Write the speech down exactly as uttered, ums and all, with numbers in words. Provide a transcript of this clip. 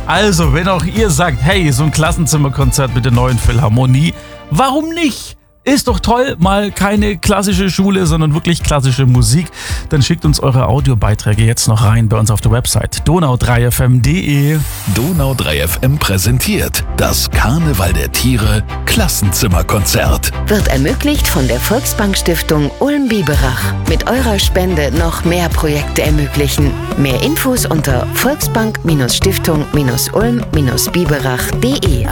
Also, wenn auch ihr sagt, hey, so ein Klassenzimmerkonzert mit der neuen Philharmonie, warum nicht? Ist doch toll, mal keine klassische Schule, sondern wirklich klassische Musik. Dann schickt uns eure Audiobeiträge jetzt noch rein bei uns auf der Website donau drei f m punkt d e. Donau drei F M präsentiert das Karneval der Tiere Klassenzimmerkonzert. Wird ermöglicht von der Volksbank Stiftung Ulm-Biberach. Mit eurer Spende noch mehr Projekte ermöglichen. Mehr Infos unter volksbank Stiftung Ulm Biberach punkt de.